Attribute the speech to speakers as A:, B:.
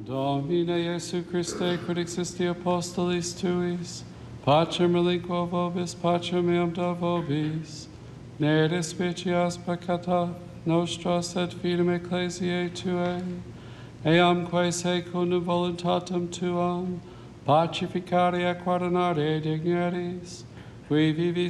A: Domine Iesu Christe, quid existi apostolis tuis, pacem relinquo vobis, pacem meam do vobis, ne despicias peccata nostra, sed fidem ecclesiae tuae, eamque secundum voluntatem tuam, pacificare et guardinare dignities, qui vivi